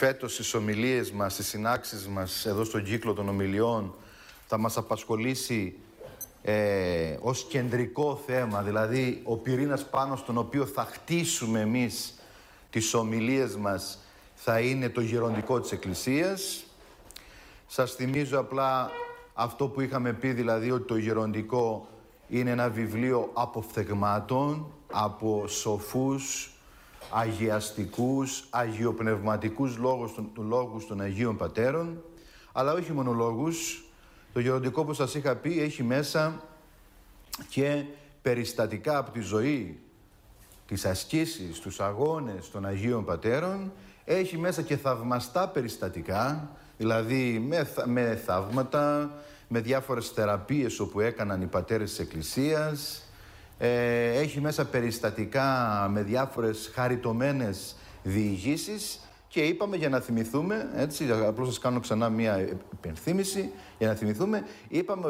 φέτος στις ομιλίες μας, στις συνάξεις μας, εδώ στον κύκλο των ομιλιών, θα μας απασχολήσει ως κεντρικό θέμα, δηλαδή ο πυρήνας πάνω στον οποίο θα χτίσουμε εμείς τις ομιλίες μας, θα είναι το γεροντικό της Εκκλησίας. Σας θυμίζω απλά αυτό που είχαμε πει, δηλαδή ότι το γεροντικό είναι ένα βιβλίο αποφθεγμάτων από σοφούς, αγιαστικούς, αγιοπνευματικούς λόγους των Αγίων Πατέρων, αλλά όχι μόνο λόγους. Το γεροντικό, όπως σας είχα πει, έχει μέσα και περιστατικά από τη ζωή, τις ασκήσεις, τους αγώνες των Αγίων Πατέρων. Έχει μέσα και θαυμαστά περιστατικά, δηλαδή με θαύματα, με διάφορες θεραπείες όπου έκαναν οι πατέρες της Εκκλησίας. Έχει μέσα περιστατικά με διάφορες χαριτωμένες διηγήσεις και είπαμε, για να θυμηθούμε, έτσι, απλώς σας κάνω ξανά μία υπενθύμηση, για να θυμηθούμε, είπαμε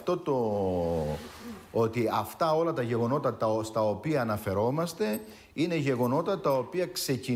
ότι αυτά όλα τα γεγονότα στα οποία αναφερόμαστε είναι γεγονότα τα οποία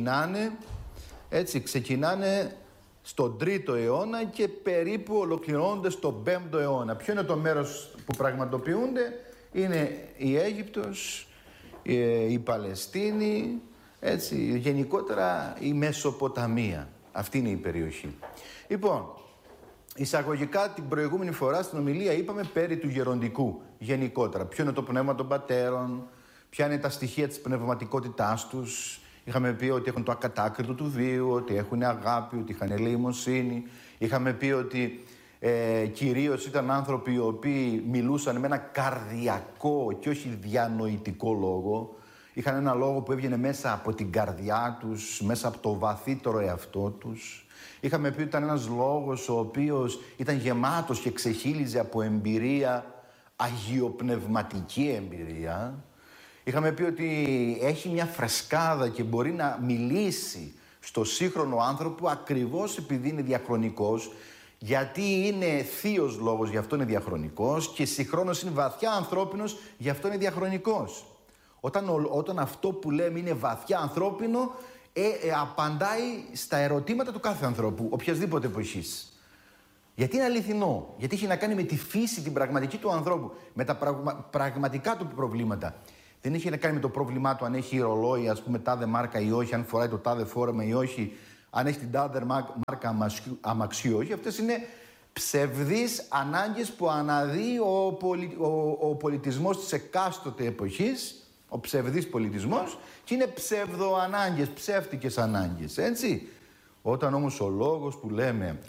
ξεκινάνε στον 3ο αιώνα και περίπου ολοκληρώνονται στον 5ο αιώνα. Ποιο είναι το μέρος που πραγματοποιούνται? Είναι η Αίγυπτος, η Παλαιστίνη, έτσι, γενικότερα η Μεσοποταμία. Αυτή είναι η περιοχή. Λοιπόν, εισαγωγικά την προηγούμενη φορά στην ομιλία είπαμε περί του γεροντικού γενικότερα. Ποιο είναι το πνεύμα των πατέρων, ποια είναι τα στοιχεία της πνευματικότητάς τους. Είχαμε πει ότι έχουν το ακατάκριτο του βίου, ότι έχουν αγάπη, ότι είχαν ελεημοσύνη. Είχαμε πει ότι κυρίως ήταν άνθρωποι οι οποίοι μιλούσαν με ένα καρδιακό και όχι διανοητικό λόγο. Είχαν ένα λόγο που έβγαινε μέσα από την καρδιά τους, μέσα από το βαθύτερο εαυτό τους. Είχαμε πει ότι ήταν ένας λόγος ο οποίος ήταν γεμάτος και ξεχύλιζε από εμπειρία, αγιοπνευματική εμπειρία. Είχαμε πει ότι έχει μια φρεσκάδα και μπορεί να μιλήσει στο σύγχρονο άνθρωπο ακριβώς επειδή είναι διαχρονικός, γιατί είναι θείος λόγος, γι' αυτό είναι διαχρονικός, και συγχρόνως είναι βαθιά ανθρώπινος, γι' αυτό είναι διαχρονικός. Όταν αυτό που λέμε είναι βαθιά ανθρώπινο, απαντάει στα ερωτήματα του κάθε ανθρώπου, οποιασδήποτε εποχής. Γιατί είναι αληθινό, γιατί έχει να κάνει με τη φύση, την πραγματική του ανθρώπου, με τα πραγματικά του προβλήματα. Δεν έχει να κάνει με το πρόβλημά του αν έχει ρολόι, ας πούμε, τάδε μάρκα ή όχι, αν φοράει το τάδε φόρεμα ή όχι, αν έχει την τάδε μάρκα αμαξίου ή όχι. Αυτές είναι ψευδείς ανάγκες που αναδύει ο πολιτισμός της εκάστοτε εποχής, ο ψευδής πολιτισμός, και είναι ψευδοανάγκες, ψεύτικες ανάγκες, έτσι. Όταν όμως ο λόγος που λέμε,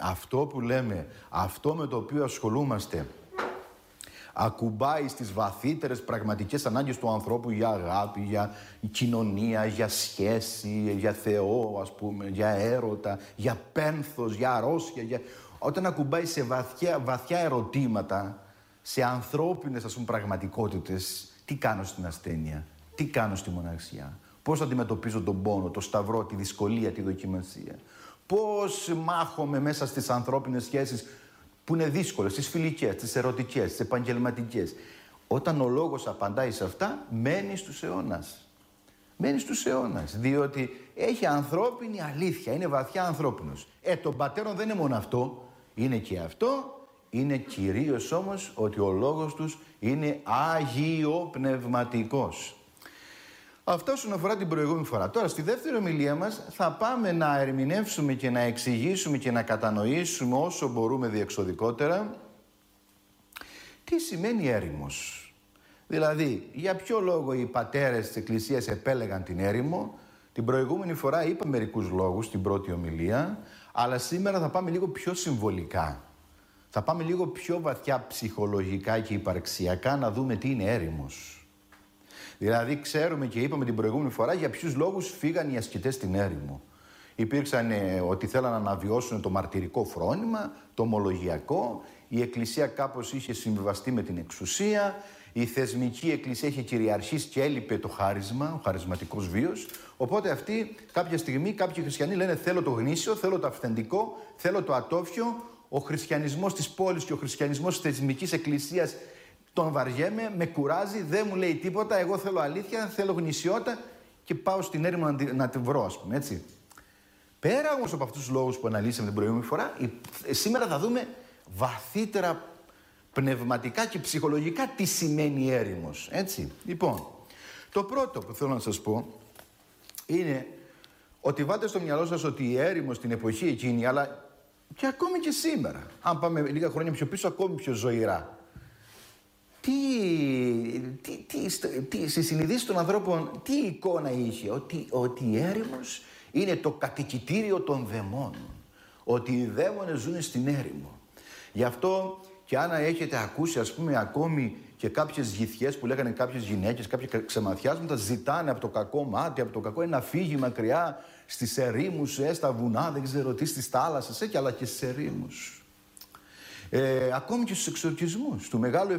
αυτό με το οποίο ασχολούμαστε, ακουμπάει στις βαθύτερες πραγματικές ανάγκες του ανθρώπου για αγάπη, για κοινωνία, για σχέση, για Θεό, ας πούμε, για έρωτα, για πένθος, για αρρώστια, όταν ακουμπάει σε βαθιά ερωτήματα, σε ανθρώπινες, ας πούμε, πραγματικότητες, τι κάνω στην ασθένεια, τι κάνω στη μοναξιά, πώς αντιμετωπίζω τον πόνο, το σταυρό, τη δυσκολία, τη δοκιμασία, πώς μάχομαι μέσα στις ανθρώπινες σχέσεις που είναι δύσκολες, τις φιλικές, τις ερωτικές, τις επαγγελματικές. Όταν ο λόγος απαντάει σε αυτά, μένει στους αιώνας. Μένει στους αιώνας, διότι έχει ανθρώπινη αλήθεια, είναι βαθιά ανθρώπινος. Των πατέρων δεν είναι μόνο αυτό, είναι και αυτό, είναι κυρίως όμως ότι ο λόγος τους είναι αγιοπνευματικός. Αυτό όσον αφορά την προηγούμενη φορά. Τώρα, στη δεύτερη ομιλία μας θα πάμε να ερμηνεύσουμε και να εξηγήσουμε και να κατανοήσουμε όσο μπορούμε διεξοδικότερα τι σημαίνει έρημος. Δηλαδή, για ποιο λόγο οι πατέρες της Εκκλησίας επέλεγαν την έρημο. Την προηγούμενη φορά είπα μερικούς λόγους στην πρώτη ομιλία, αλλά σήμερα θα πάμε λίγο πιο συμβολικά. Θα πάμε λίγο πιο βαθιά ψυχολογικά και υπαρξιακά να δούμε τι είναι έρημος. Δηλαδή, ξέρουμε και είπαμε την προηγούμενη φορά για ποιους λόγους φύγαν οι ασκητές στην έρημο. Υπήρξαν ότι θέλαν να αναβιώσουν το μαρτυρικό φρόνημα, το ομολογιακό, η Εκκλησία κάπως είχε συμβιβαστεί με την εξουσία, η θεσμική Εκκλησία είχε κυριαρχήσει και έλειπε το χάρισμα, ο χαρισματικός βίος. Οπότε αυτοί κάποια στιγμή, κάποιοι χριστιανοί λένε: θέλω το γνήσιο, θέλω το αυθεντικό, θέλω το ατόφιο. Ο χριστιανισμός της πόλης και ο χριστιανισμός της θεσμικής Εκκλησίας τον βαριέμαι, με κουράζει, δεν μου λέει τίποτα. Εγώ θέλω αλήθεια, θέλω γνησιότητα και πάω στην έρημο να τη βρω, ας πούμε, έτσι. Πέρα όμως από αυτούς τους λόγους που αναλύσαμε την προηγούμενη φορά, σήμερα θα δούμε βαθύτερα πνευματικά και ψυχολογικά τι σημαίνει έρημος. Έτσι. Λοιπόν, το πρώτο που θέλω να σας πω είναι ότι βάλτε στο μυαλό σας ότι η έρημος στην εποχή εκείνη, αλλά και ακόμη και σήμερα, αν πάμε λίγα χρόνια πιο πίσω, ακόμη πιο ζωηρά, στη συνειδήσεις των ανθρώπων, τι εικόνα είχε, ότι η έρημος είναι το κατοικητήριο των δαιμόνων, ότι οι δαίμονες ζουν στην έρημο. Γι' αυτό και αν έχετε ακούσει, ας πούμε, ακόμη και κάποιες γυθιές που λέγανε κάποιες γυναίκες, κάποια ξεμαθιάσματα, ζητάνε από το κακό μάτι, από το κακό να φύγει μακριά στις ερήμους, στα βουνά, δεν ξέρω τι, στις θάλασσες, και αλλά και στις ερήμους. Ακόμη και στους εξορκισμούς του Μεγάλου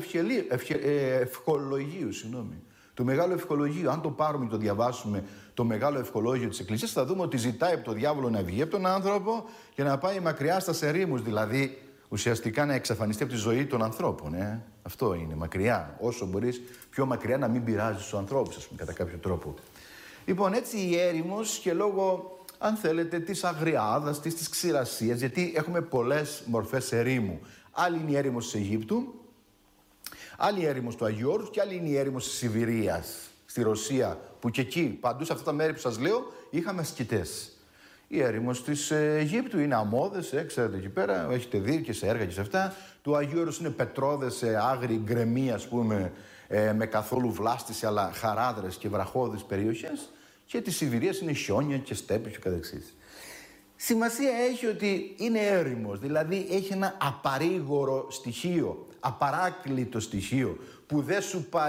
Ευχολογίου, του Μεγάλου Ευχολογίου. Αν το πάρουμε και το διαβάσουμε, το Μεγάλο Ευχολόγιο της Εκκλησίας, θα δούμε ότι ζητάει από τον διάβολο να βγει από τον άνθρωπο και να πάει μακριά στα ερήμους, δηλαδή ουσιαστικά να εξαφανιστεί από τη ζωή των ανθρώπων. Αυτό είναι, μακριά. Όσο μπορείς πιο μακριά, να μην πειράζεις τους ανθρώπους, ας πούμε, κατά κάποιο τρόπο. Λοιπόν, έτσι η έρημος, και λόγω, αν θέλετε, της αγριάδας, της ξηρασίας, γιατί έχουμε πολλές μορφές ερήμου. Άλλη είναι η έρημος της Αιγύπτου, άλλη η έρημος του Αγίου Όρους και άλλη είναι η έρημος της Σιβηρίας, στη Ρωσία, που και εκεί, παντού σε αυτά τα μέρη που σας λέω, είχαμε ασκητές. Η έρημος της Αιγύπτου είναι αμμώδες, ξέρετε εκεί πέρα, έχετε δει και σε έργα και σε αυτά. Του Αγίου Όρους είναι πετρώδες, άγριοι, γκρεμοί, ας πούμε, με καθόλου βλάστηση, αλλά χαράδρες και βραχώδεις περιοχές. Και της Σιβηρίας είναι χιόνια και στέπες και καθεξής. Σημασία έχει ότι είναι έρημος, δηλαδή έχει ένα απαρήγορο στοιχείο, απαράκλητο στοιχείο, που δεν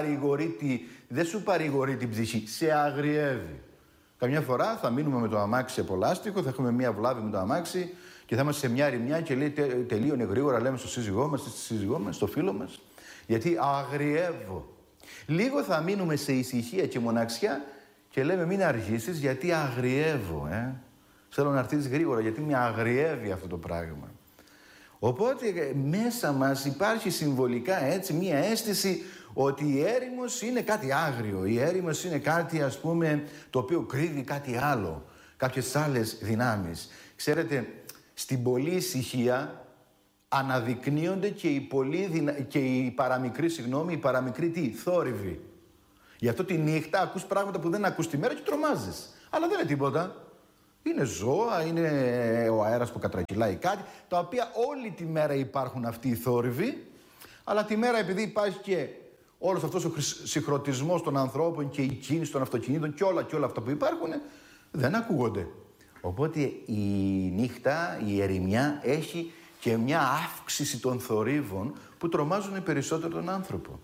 σου παρηγορεί την ψυχή, σε αγριεύει. Καμιά φορά θα μείνουμε με το αμάξι σε πολλάστικο, θα έχουμε μία βλάβη με το αμάξι και θα είμαστε σε μια ρημιά και λέει τελείωνε γρήγορα, λέμε στο σύζυγό μας, στη σύζυγό μας, στο φίλο μας, γιατί αγριεύω. Λίγο θα μείνουμε σε ησυχία και μοναξιά και λέμε μην αργήσεις γιατί αγριεύω. Θέλω να έρθεις γρήγορα γιατί με αγριεύει αυτό το πράγμα. Οπότε μέσα μας υπάρχει συμβολικά έτσι μία αίσθηση ότι η έρημος είναι κάτι άγριο. Η έρημος είναι κάτι, ας πούμε, το οποίο κρύβει κάτι άλλο, κάποιες άλλες δυνάμεις. Ξέρετε, στην πολλή ησυχία αναδεικνύονται και οι παραμικροί τι, θόρυβοι. Γι' αυτό τη νύχτα ακούς πράγματα που δεν ακούς τη μέρα και τρομάζεις. Αλλά δεν είναι τίποτα. Είναι ζώα, είναι ο αέρας που κατρακυλάει κάτι, τα οποία όλη τη μέρα υπάρχουν αυτοί οι θόρυβοι, αλλά τη μέρα επειδή υπάρχει και όλος αυτός ο συγχρονισμός των ανθρώπων και η κίνηση των αυτοκινήτων και όλα αυτά που υπάρχουν, δεν ακούγονται. Οπότε η νύχτα, η ερημιά, έχει και μια αύξηση των θορύβων που τρομάζουν περισσότερο τον άνθρωπο.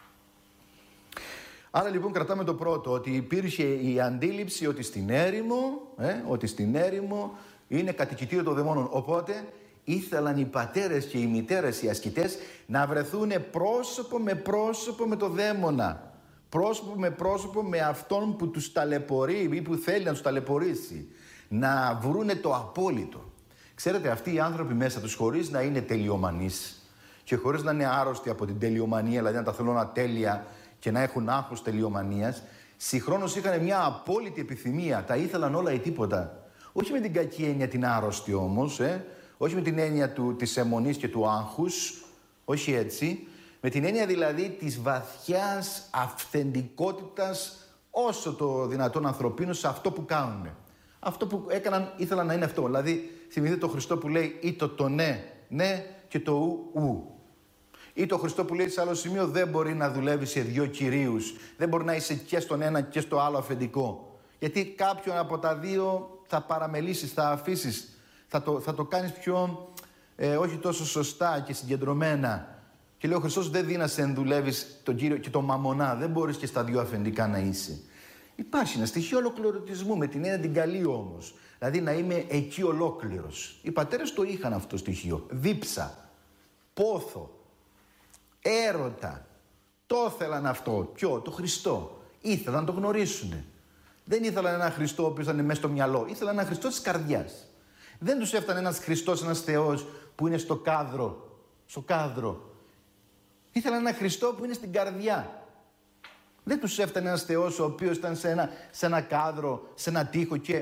Άρα λοιπόν κρατάμε το πρώτο, ότι υπήρχε η αντίληψη ότι στην έρημο είναι κατοικητήριο των δαιμόνων. Οπότε ήθελαν οι πατέρες και οι μητέρες, οι ασκητές, να βρεθούν πρόσωπο με το δαίμονα. Πρόσωπο με αυτόν που τους ταλαιπωρεί ή που θέλει να τους ταλαιπωρήσει. Να βρούνε το απόλυτο. Ξέρετε, αυτοί οι άνθρωποι μέσα τους, χωρίς να είναι τελειομανείς και χωρίς να είναι άρρωστοι από την τελειομανία, δηλαδή να τα θέλουν ατέλεια και να έχουν άγχος τελειομανίας, συγχρόνως είχαν μια απόλυτη επιθυμία. Τα ήθελαν όλα ή τίποτα. Όχι με την κακή έννοια την άρρωστη όμως, όχι με την έννοια της αιμονής και του άγχους, όχι έτσι. Με την έννοια δηλαδή της βαθιάς αυθεντικότητας όσο το δυνατόν ανθρωπίνο σε αυτό που κάνουν. Αυτό που έκαναν ήθελαν να είναι αυτό. Δηλαδή, θυμηθείτε το Χριστό που λέει ή το ναι και το ου. Ή το Χριστό που λέει σε άλλο σημείο δεν μπορεί να δουλεύει σε δύο κυρίους. Δεν μπορεί να είσαι και στον ένα και στο άλλο αφεντικό. Γιατί κάποιον από τα δύο θα παραμελήσεις, θα αφήσεις, θα το κάνεις πιο όχι τόσο σωστά και συγκεντρωμένα. Και λέει ο Χριστός δεν δύνασαι να δουλεύεις τον Κύριο και τον μαμονά. Δεν μπορείς και στα δύο αφεντικά να είσαι. Υπάρχει ένα στοιχείο ολοκληρωτισμού, με την έννοια την καλή όμως. Δηλαδή να είμαι εκεί ολόκληρος. Οι πατέρες το είχαν αυτό το στοιχείο. Δίψα, πόθο, έρωτα. Το ήθελαν αυτό. Ποιο? Το Χριστό. Ήθελαν να το γνωρίσουν. Δεν ήθελαν ένα Χριστό ο οποίος ήταν μέσα στο μυαλό. Ήθελαν ένα Χριστό της καρδιάς. Δεν τους έφτανε ένας Χριστός, ένας Θεός που είναι στο κάδρο. Στο κάδρο. Ήθελαν ένα Χριστό που είναι στην καρδιά. Δεν τους έφτανε ένας Θεός ο οποίος ήταν σε ένα κάδρο, σε ένα τοίχο και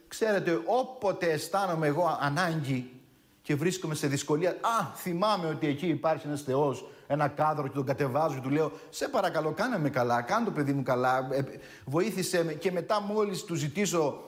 Ξέρετε, όποτε αισθάνομαι εγώ ανάγκη και βρίσκομαι σε δυσκολία, θυμάμαι ότι εκεί υπάρχει ένας Θεός, ένα κάδρο και τον κατεβάζω και του λέω, σε παρακαλώ κάνε με καλά, κάνε το παιδί μου καλά, βοήθησέ με. Και μετά μόλις του ζητήσω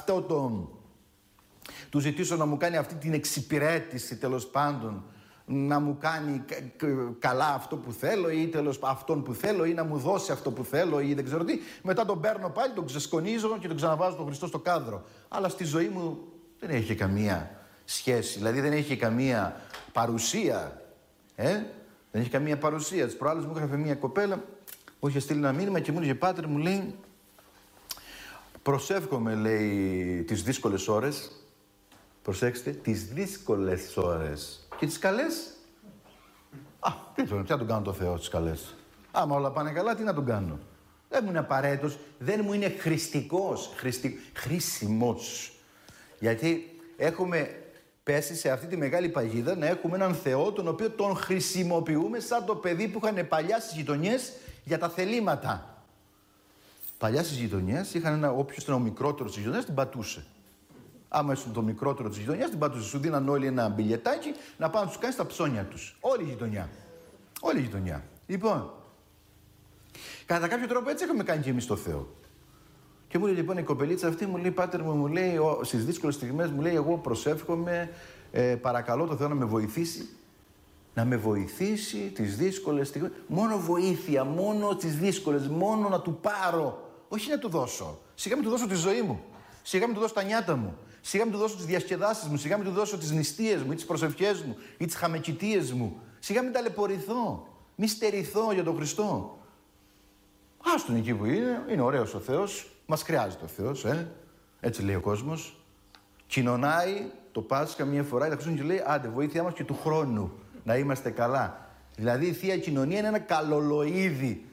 του ζητήσω να μου κάνει αυτή την εξυπηρέτηση, τέλος πάντων, να μου κάνει καλά αυτό που θέλω ή τέλος αυτόν που θέλω ή να μου δώσει αυτό που θέλω ή δεν ξέρω τι. Μετά τον παίρνω πάλι, τον ξεσκονίζω και τον ξαναβάζω τον Χριστό στο κάδρο. Αλλά στη ζωή μου δεν έχει καμία σχέση, δηλαδή δεν έχει καμία παρουσία. Δεν έχει καμία παρουσία. Τις προάλλες μου έγραφε μια κοπέλα που είχε στείλει ένα μήνυμα και μου έλεγε, πάτερ, μου λέει, προσεύχομαι, λέει, τις δύσκολες ώρες. Προσέξτε, τις δύσκολες ώρες. Και τις καλές. Τι να τον κάνω το Θεό τις καλές. Άμα όλα πάνε καλά, τι να τον κάνω. Δεν μου είναι απαραίτητος, δεν μου είναι χρηστικός, χρήσιμος. Γιατί έχουμε πέσει σε αυτή τη μεγάλη παγίδα να έχουμε έναν Θεό τον οποίο τον χρησιμοποιούμε σαν το παιδί που είχαν παλιά στις γειτονιές για τα θελήματα. Παλιά στις γειτονιές είχαν όποιος ήταν ο μικρότερος της γειτονιάς την πατούσε. Άμα ήσουν το μικρότερο της γειτονιάς, την πατούσε. Σου δίναν όλοι ένα μπιλετάκι να πάνε να τους κάνεις τα ψώνια τους. Όλη η γειτονιά. Όλη η γειτονιά. Λοιπόν, κατά κάποιο τρόπο έτσι έχουμε κάνει και εμείς το Θεό. Και μου λέει λοιπόν η κοπελίτσα αυτή, μου λέει, πάτερ μου λέει, στις δύσκολες στιγμές, μου λέει, εγώ προσεύχομαι, παρακαλώ το Θεό να με βοηθήσει. Να με βοηθήσει τις δύσκολες στιγμές. Μόνο βοήθεια, μόνο τις δύσκολες, μόνο να του πάρω. Όχι να του δώσω. Σιγά μην του δώσω τη ζωή μου. Σιγά μην του δώσω τα νιάτα μου. Σιγά μην του δώσω τις διασκεδάσεις μου. Σιγά μην του δώσω τις νηστείες μου ή τις προσευχές μου ή τις χαμεκητείες μου. Σιγά μην ταλαιπωρηθώ. Μη στερηθώ για τον Χριστό. Άστον εκεί που είναι ωραίος ο Θεός. Μας χρειάζεται ο Θεός, Έτσι λέει ο κόσμος. Κοινωνάει το Πάσχα μία φορά, τα Χριστούγεννα και λέει, άντε βοήθειά μας και του χρόνου να είμαστε καλά. Δηλαδή η Θεία Κοινωνία είναι ένα καλολοΐδι.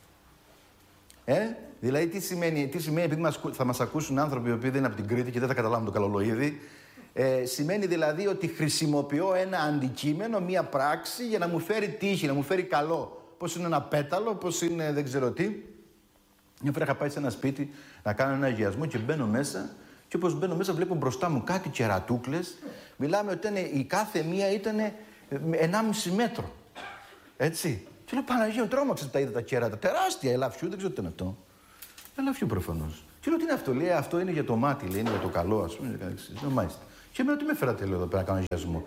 Δηλαδή τι σημαίνει, επειδή θα μας ακούσουν άνθρωποι οι οποίοι δεν είναι από την Κρήτη και δεν θα καταλάβουν το καλολοΐδι. Σημαίνει δηλαδή ότι χρησιμοποιώ ένα αντικείμενο, μία πράξη για να μου φέρει τύχη, να μου φέρει καλό. Πώς είναι ένα πέταλο, πώς είναι δεν ξέρω τι. Μια φορά είχα πάει σε ένα σπίτι να κάνω ένα αγιασμό και μπαίνω μέσα και όπως μπαίνω μέσα βλέπω μπροστά μου κάτι κερατούκλες. Μιλάμε ότι η κάθε μία ήταν 1,5 μέτρο. Έτσι. Και λέω Παναγία μου, τρόμαξε τα είδα τα κέρατα. Τεράστια, ελαφιού, δεν ξέρω τι είναι αυτό. Ελαφιού προφανώς. Και λέω τι είναι αυτό, λέει, αυτό είναι για το μάτι, λέει, είναι για το καλό, ας πούμε. Λέω μάλιστα. Και εμένα τι με φέρατε, λέω, εδώ πέρα να κάνω αγιασμό.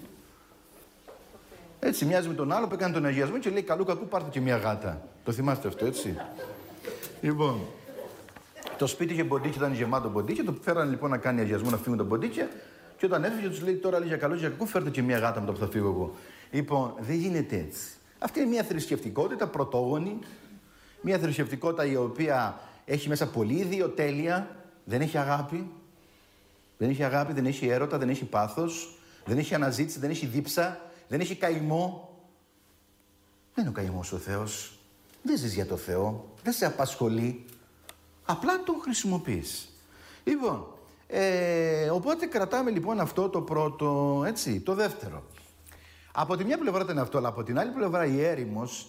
Έτσι, μοιάζει με τον άλλο που έκανε τον αγιασμό και λέει καλού κακού πάρτε και μια γάτα. Το θυμάστε αυτό, έτσι. Λοιπόν, το σπίτι είχε ποντίκια, ήταν γεμάτο ποντίκια. Το φέρανε λοιπόν να κάνει αγιασμό, να φύγουν τα ποντίκια. Και όταν έφυγε, του λέει τώρα λέει, για καλό, για κακό, φέρτε και μια γάτα μετά που θα φύγω εγώ. Λοιπόν, δεν γίνεται έτσι. Αυτή είναι μια θρησκευτικότητα πρωτόγονη. Μια θρησκευτικότητα η οποία έχει μέσα πολύ ιδιοτέλεια, δεν έχει αγάπη. Δεν έχει αγάπη, δεν έχει έρωτα, δεν έχει πάθος, δεν έχει αναζήτηση, δεν έχει δίψα, δεν έχει καημό. Δεν είναι ο καημός ο Θεός. Δεν ζεις για το Θεό, δεν σε απασχολεί. Απλά τον χρησιμοποιείς. Λοιπόν, οπότε κρατάμε λοιπόν αυτό το πρώτο, έτσι, το δεύτερο. Από τη μια πλευρά ήταν αυτό, αλλά από την άλλη πλευρά η έρημος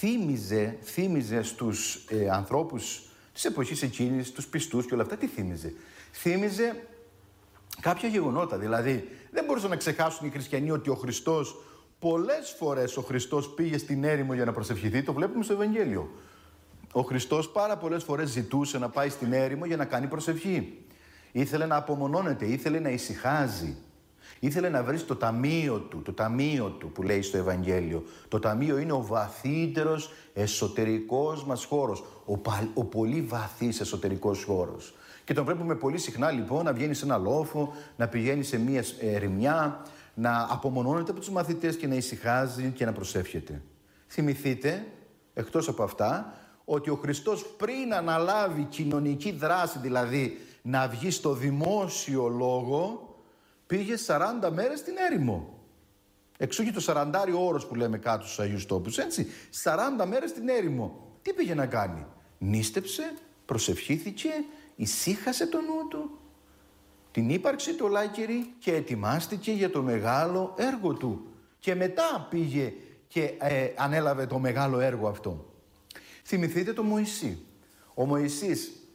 θύμιζε στους ανθρώπους της εποχής εκείνης, τους πιστούς και όλα αυτά, τι θύμιζε. Θύμιζε κάποια γεγονότα, δηλαδή δεν μπορούσαν να ξεχάσουν οι χριστιανοί ότι ο Χριστός, πολλές φορές ο Χριστός πήγε στην έρημο για να προσευχηθεί, το βλέπουμε στο Ευαγγέλιο. Ο Χριστός πάρα πολλές φορές ζητούσε να πάει στην έρημο για να κάνει προσευχή. Ήθελε να απομονώνεται, ήθελε να ησυχάζει. Ήθελε να βρει το ταμείο του που λέει στο Ευαγγέλιο. Το ταμείο είναι ο βαθύτερος εσωτερικός μας χώρος. Ο πολύ βαθύς εσωτερικός χώρος. Και τον βλέπουμε πολύ συχνά λοιπόν να βγαίνει σε ένα λόφο, να πηγαίνει σε μία ερημιά, να απομονώνεται από τους μαθητές και να ησυχάζει και να προσεύχεται. Θυμηθείτε, εκτός από αυτά, ότι ο Χριστός πριν αναλάβει κοινωνική δράση, δηλαδή να βγει στο δημόσιο λόγο, πήγε 40 μέρες στην έρημο. Εξού και το 40άριο όρος που λέμε κάτω στους Αγίους Τόπους, έτσι. 40 μέρες στην έρημο. Τι πήγε να κάνει? Νίστεψε, προσευχήθηκε, ησύχασε το νου του, την ύπαρξη του ολάκερη και ετοιμάστηκε για το μεγάλο έργο του. Και μετά πήγε και ανέλαβε το μεγάλο έργο αυτό. Θυμηθείτε τον Μωυσή. Ο Μωυσής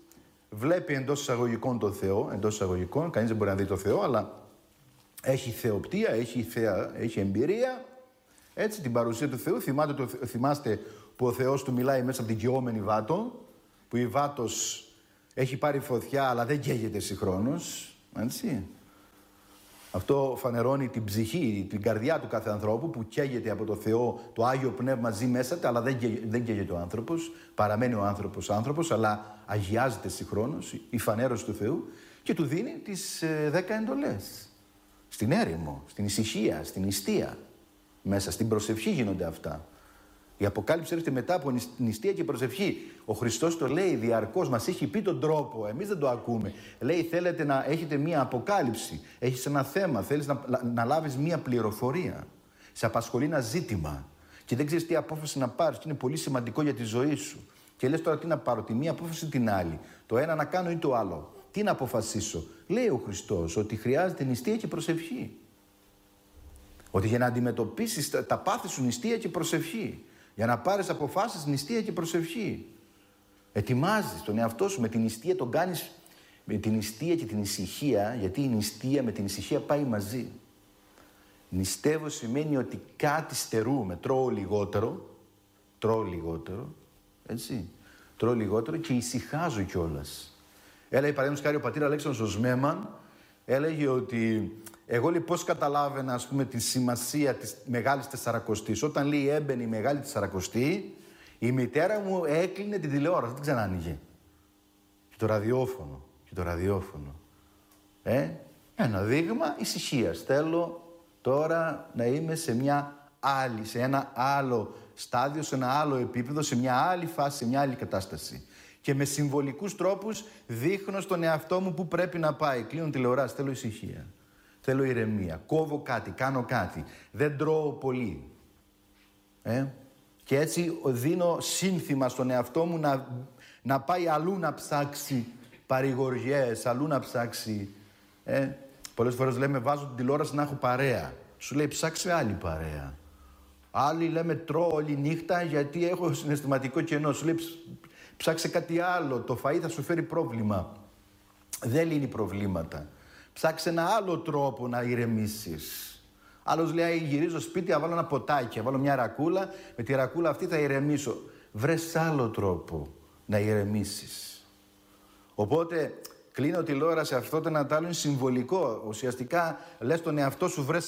βλέπει εντός εισαγωγικών τον Θεό, εντός εισαγωγικών, κανείς δεν μπορεί να δει τον Θεό, αλλά έχει θεοπτία, έχει εμπειρία, έτσι, την παρουσία του Θεού. Θυμάστε που ο Θεός του μιλάει μέσα από την καιόμενη βάτο, που η βάτος έχει πάρει φωτιά, αλλά δεν καίγεται συγχρόνως, έτσι. Αυτό φανερώνει την ψυχή, την καρδιά του κάθε ανθρώπου που καίγεται από το Θεό, το Άγιο Πνεύμα ζει μέσα του, αλλά δεν καίγεται ο άνθρωπος. Παραμένει ο άνθρωπος, αλλά αγιάζεται συγχρόνως η φανέρωση του Θεού και του δίνει τις 10 εντολές. Στην έρημο, στην ησυχία, στην νηστεία. Μέσα στην προσευχή γίνονται αυτά. Η Αποκάλυψη έρχεται μετά από νηστεία και προσευχή. Ο Χριστός το λέει διαρκώς, μας έχει πει τον τρόπο, εμείς δεν το ακούμε. Λέει, θέλετε να έχετε μία αποκάλυψη, έχεις ένα θέμα, θέλεις να λάβεις μία πληροφορία. Σε απασχολεί ένα ζήτημα και δεν ξέρεις τι απόφαση να πάρεις και είναι πολύ σημαντικό για τη ζωή σου. Και λες τώρα τι να πάρω, τη μία απόφαση ή την άλλη. Το ένα να κάνω ή το άλλο. Τι να αποφασίσω. Λέει ο Χριστός ότι χρειάζεται νηστεία και προσευχή. Ότι για να αντιμετωπίσεις τα πάθη σου νηστεία και προσευχή. Για να πάρεις αποφάσεις νηστεία και προσευχή. Ετοιμάζεις τον εαυτό σου με την νηστεία, τον κάνεις με την νηστεία και την ησυχία, γιατί η νηστεία με την ησυχία πάει μαζί. Νηστεύω σημαίνει ότι κάτι στερούμε, τρώω λιγότερο, έτσι, τρώω λιγότερο και ησυχάζω κιόλας. Έλεγε παραδείγματος χάρη ο πατήρ Αλέξανδρος Σμέμαν, έλεγε ότι εγώ λοιπόν πώς καταλάβαινα, ας πούμε, τη σημασία της Μεγάλης Τεσσαρακοστής. Όταν λέει έμπαινε η Μεγάλη Τεσσαρακοστή, η μητέρα μου έκλεινε την τηλεόραση, δεν την ξανάνοιγε. Και το ραδιόφωνο. Ένα δείγμα ησυχίας. Θέλω τώρα να είμαι σε ένα άλλο στάδιο, σε ένα άλλο επίπεδο, σε μια άλλη φάση, σε μια άλλη κατάσταση. Και με συμβολικούς τρόπους δείχνω στον εαυτό μου που πρέπει να πάει. Κλείνω τηλεόραση, θέλω ησυχία. Θέλω ηρεμία. Κόβω κάτι, κάνω κάτι. Δεν τρώω πολύ. Και έτσι δίνω σύνθημα στον εαυτό μου να πάει αλλού να ψάξει παρηγοριές, αλλού να ψάξει. Πολλές φορές λέμε βάζω την τηλεόραση να έχω παρέα. Σου λέει ψάξε άλλη παρέα. Άλλοι λέμε τρώω όλη νύχτα γιατί έχω συναισθηματικό κενό. Σου λέει ψάξε κάτι άλλο. Το φαΐ θα σου φέρει πρόβλημα. Δεν λύνει προβλήματα. Ψάξε ένα άλλο τρόπο να ηρεμήσεις. Άλλος λέει γυρίζω σπίτι, θα βάλω ένα ποτάκι, θα βάλω μια ρακούλα, με τη ρακούλα αυτή θα ηρεμήσω. Βρες άλλο τρόπο να ηρεμήσεις. Οπότε κλείνω τηλεόραση, αυτό το ένα άλλο είναι συμβολικό. Ουσιαστικά λες τον εαυτό σου βρες